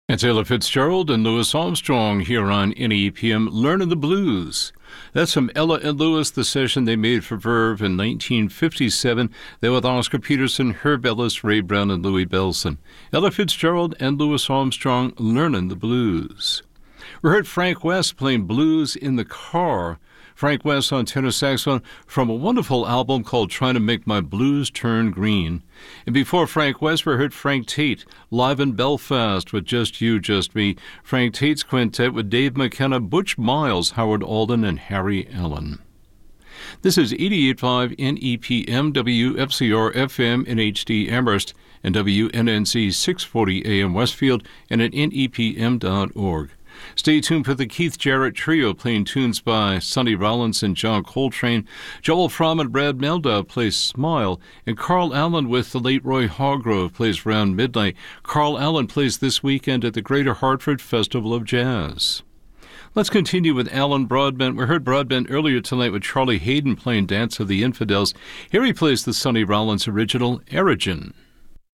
It's Ella Fitzgerald and Louis Armstrong here on NEPM Learning the Blues. That's from Ella and Louis, the session they made for Verve in 1957. They were with Oscar Peterson, Herb Ellis, Ray Brown, and Louis Bellson. Ella Fitzgerald and Louis Armstrong Learning the Blues. We heard Frank West playing Blues in the Car. Frank West on tenor saxophone from a wonderful album called Trying to Make My Blues Turn Green. And before Frank West, we heard Frank Tate live in Belfast with Just You, Just Me. Frank Tate's quintet with Dave McKenna, Butch Miles, Howard Alden, and Harry Allen. This is 88.5 NEPM, WFCR-FM in HD Amherst, and WNNC 640 AM Westfield, and at nepm.org. Stay tuned for the Keith Jarrett Trio playing tunes by Sonny Rollins and John Coltrane. Joel Fromm and Brad Melda plays Smile, and Carl Allen with the late Roy Hargrove plays Round Midnight. Carl Allen plays this weekend at the Greater Hartford Festival of Jazz. Let's continue with Alan Broadbent. We heard Broadbent earlier tonight with Charlie Hayden playing Dance of the Infidels. Here he plays the Sonny Rollins original, Erigen.